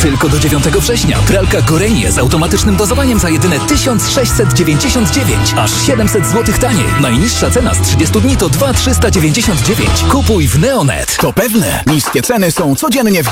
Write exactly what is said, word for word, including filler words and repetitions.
Tylko do dziewiątego września. Pralka Gorenie z automatycznym dozowaniem za jedyne tysiąc sześćset dziewięćdziesiąt dziewięć. Aż siedemset złotych taniej. Najniższa cena z trzydziestu dni to dwa tysiące trzysta dziewięćdziesiąt dziewięć. Kupuj w Neonet. To pewne. Niskie ceny są codziennie w